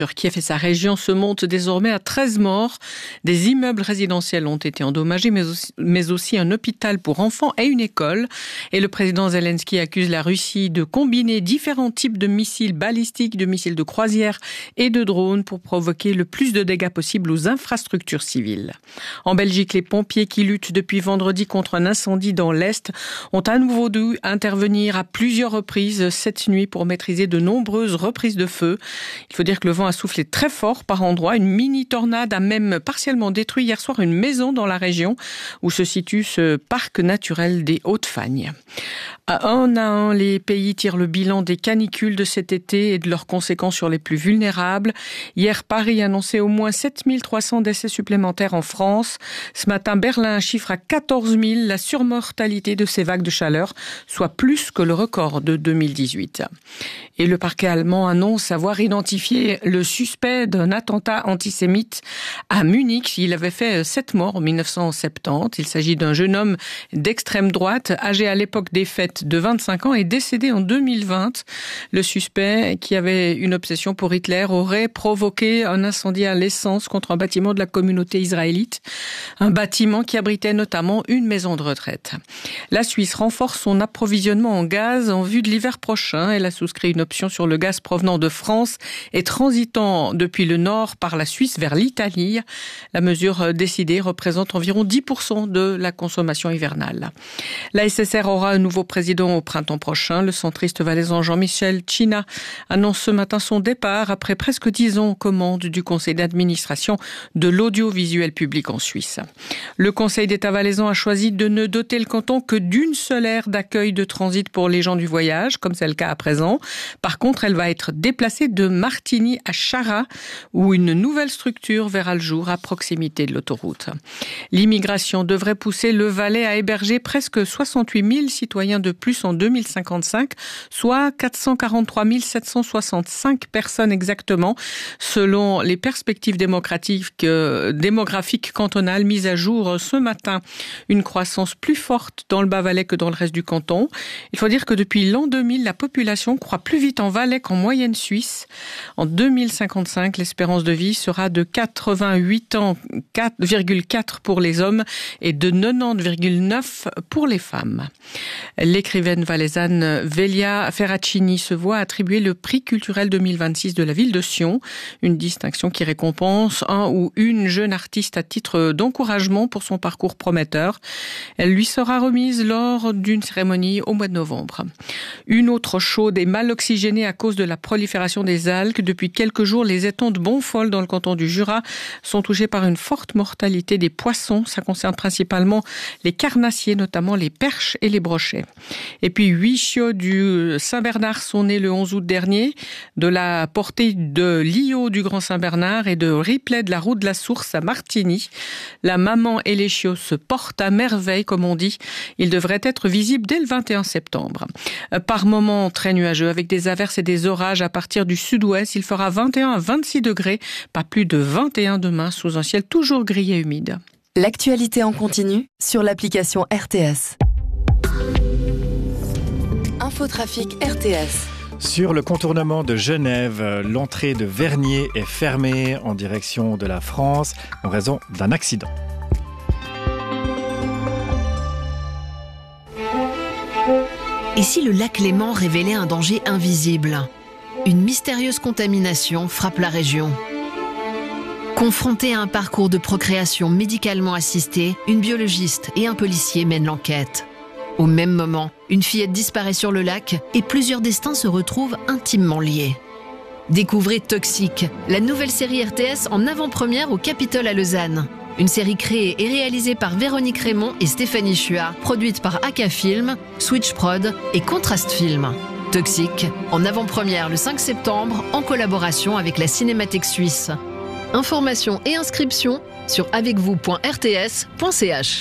Kiev et sa région se montent désormais à 13 morts. Des immeubles résidentiels ont été endommagés, mais aussi un hôpital pour enfants et une école. Et le président Zelensky accuse la Russie de combiner différents types de missiles balistiques, de missiles de croisière et de drones pour provoquer le plus de dégâts possible aux infrastructures civiles. En Belgique, les pompiers qui luttent depuis vendredi contre un incendie dans l'Est ont à nouveau dû intervenir à plusieurs reprises cette nuit pour maîtriser de nombreuses reprises de feu. Il faut dire que le vent a soufflé très fort par endroits. Une mini-tornade a même partiellement détruit hier soir une maison dans la région où se situe ce parc naturel des Hautes-Fagnes. À un, les pays tirent le bilan des canicules de cet été et de leurs conséquences sur les plus vulnérables. Hier, Paris annonçait au moins 7300 décès supplémentaires en France. Ce matin, Berlin chiffre à 14 000 la surmortalité de ces vagues de chaleur, soit plus que le record de 2018. Et le parquet allemand annonce avoir identifié le suspect d'un attentat antisémite à Munich. Il avait fait 7 morts en 1970. Il s'agit d'un jeune homme d'extrême droite, âgé à l'époque des fêtes de 25 ans et décédé en 2020. Le suspect, qui avait une obsession pour Hitler, aurait provoqué un incendie à l'essence contre un bâtiment de la communauté israélite. Un bâtiment qui abritait notamment une maison de retraite. La Suisse renforce son approvisionnement en gaz en vue de l'hiver prochain. Elle a souscrit une option sur le gaz provenant de France et transitant depuis le nord par la Suisse vers l'Italie. La mesure décidée représente environ 10% de la consommation hivernale. La SSR aura un nouveau président au printemps prochain. Le centriste valaisan Jean-Michel Tchina annonce ce matin son départ après presque 10 ans aux commandes du conseil d'administration de l'audiovisuel public en Suisse. Le conseil d'État valaisan a choisi de ne doter le canton que d'une seule aire d'accueil de transit pour les gens du voyage, comme c'est le cas à présent. Par contre, elle va être déplacée de Martigny à Chara, où une nouvelle structure verra le jour à proximité de l'autoroute. L'immigration devrait pousser le Valais à héberger presque 68 000 citoyens de plus en 2055, soit 443 765 personnes exactement, selon les perspectives démographiques cantonales mises à jour ce matin. Une croissance plus forte dans le Bas-Valais que dans le reste du canton. Il faut dire que depuis l'an 2000, la population croît plus vite en Valais qu'en moyenne suisse. En 2055, l'espérance de vie sera de 88 ans, 4,4 pour les hommes et de 90,9 pour les femmes. L'écrivaine valaisanne Velia Ferracini se voit attribuer le prix culturel 2026 de la ville de Sion, une distinction qui récompense un ou une jeune artiste à titre d'encouragement pour son parcours prometteur. Elle lui sera remise lors d'une cérémonie au mois de novembre. Une autre chaude et mal oxygénée à cause de la prolifération des algues. Depuis quelques jours, les étangs de Bonfol dans le canton du Jura sont touchés par une forte mortalité des poissons. Ça concerne principalement les carnassiers, notamment les perches et les brochets. Et puis 8 chiots du Saint-Bernard sont nés le 11 août dernier, de la portée de Lio du Grand Saint-Bernard et de Ripley de la route de la Source à Martigny. La maman et les chiots se portent à merveille, comme on dit. Ils devraient être visibles dès le 21 septembre. Par moments très nuageux, avec des averses et des orages à partir du sud-ouest. Il fera 21 à 26 degrés, pas plus de 21 demain, sous un ciel toujours gris et humide. L'actualité en continu sur l'application RTS. Infotrafic RTS. Sur le contournement de Genève, l'entrée de Vernier est fermée en direction de la France en raison d'un accident. Et si le lac Léman révélait un danger invisible ? Une mystérieuse contamination frappe la région. Confrontés à un parcours de procréation médicalement assistée, une biologiste et un policier mènent l'enquête. Au même moment, une fillette disparaît sur le lac et plusieurs destins se retrouvent intimement liés. Découvrez Toxique, la nouvelle série RTS en avant-première au Capitole à Lausanne. Une série créée et réalisée par Véronique Raymond et Stéphanie Chua, produite par Aka Film, Switch Prod et Contrast Film. Toxique, en avant-première le 5 septembre, en collaboration avec la Cinémathèque suisse. Informations et inscriptions sur avecvous.rts.ch.